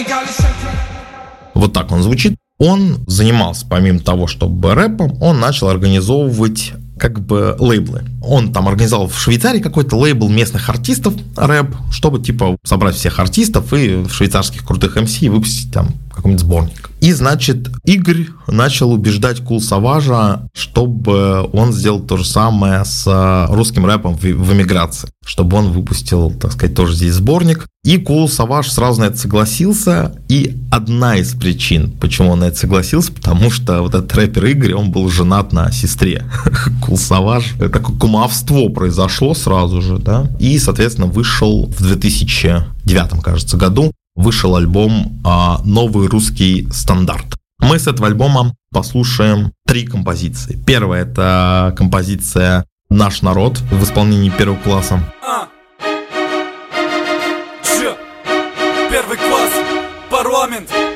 Вот так он звучит. Он занимался, помимо того, чтобы рэпом, он начал организовывать как бы лейблы. Он там организовал в Швейцарии какой-то лейбл местных артистов рэп, чтобы типа собрать всех артистов и швейцарских крутых МС и выпустить там какой-нибудь сборник. И, значит, Игорь начал убеждать Kool Savas, чтобы он сделал то же самое с русским рэпом в эмиграции, чтобы он выпустил, так сказать, тоже здесь сборник. И Kool Savas сразу на это согласился, и одна из причин, почему он на это согласился, потому что вот этот рэпер Игорь, он был женат на сестре Kool Savas. Такое кумовство произошло сразу же, да, и, соответственно, вышел в 2009, кажется, году вышел альбом «Новый русский стандарт». Мы с этого альбома послушаем 3 композиции. Первая – это композиция «Наш народ» в исполнении Первого класса. Первый класс, парламент,